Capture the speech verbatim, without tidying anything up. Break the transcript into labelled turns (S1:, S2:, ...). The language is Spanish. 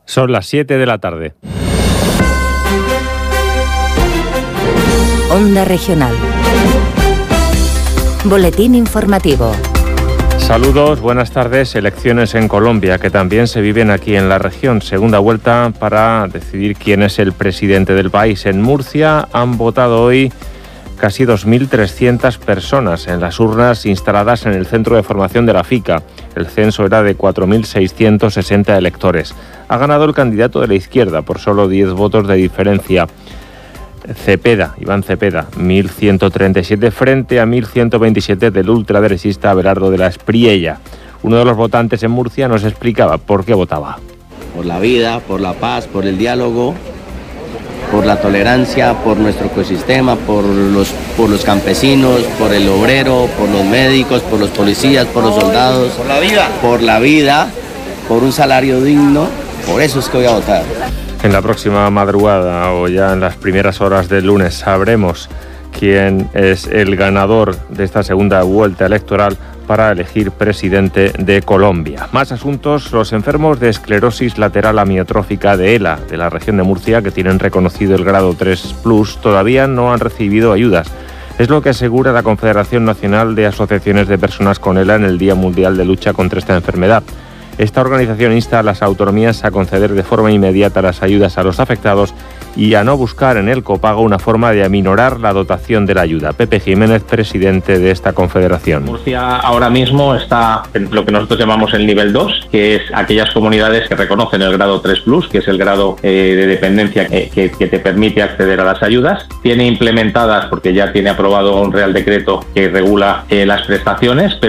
S1: Son las siete de la tarde.
S2: Onda Regional. Boletín informativo.
S1: Saludos, buenas tardes. Elecciones en Colombia, que también se viven aquí en la región. Segunda vuelta para decidir quién es el presidente del país. En Murcia han votado hoy casi dos mil trescientas personas en las urnas instaladas en el centro de formación de la FICA. El censo era de cuatro mil seiscientos sesenta electores. Ha ganado el candidato de la izquierda por solo diez votos de diferencia. Cepeda, Iván Cepeda, mil ciento treinta y siete frente a mil ciento veintisiete del ultraderechista Abelardo de la Espriella. Uno de los votantes en Murcia nos explicaba por qué votaba.
S3: Por la vida, por la paz, por el diálogo, por la tolerancia, por nuestro ecosistema, por los, por los campesinos, por el obrero, por los médicos, por los policías, por los soldados. Por la vida. Por la vida, por un salario digno. Por eso es que voy a votar.
S1: En la próxima madrugada o ya en las primeras horas del lunes sabremos quién es el ganador de esta segunda vuelta electoral para elegir presidente de Colombia. Más asuntos: los enfermos de esclerosis lateral amiotrófica de ELA, de la región de Murcia, que tienen reconocido el grado tres plus, todavía no han recibido ayudas. Es lo que asegura la Confederación Nacional de Asociaciones de Personas con ELA en el Día Mundial de Lucha contra esta enfermedad. Esta organización insta a las autonomías a conceder de forma inmediata las ayudas a los afectados y a no buscar en el copago una forma de aminorar la dotación de la ayuda. Pepe Jiménez, presidente de esta confederación.
S4: Murcia ahora mismo está en lo que nosotros llamamos el nivel dos, que es aquellas comunidades que reconocen el grado tres plus, que es el grado eh, de dependencia que, que, que te permite acceder a las ayudas. Tiene implementadas, porque ya tiene aprobado un Real Decreto que regula eh, las prestaciones, pero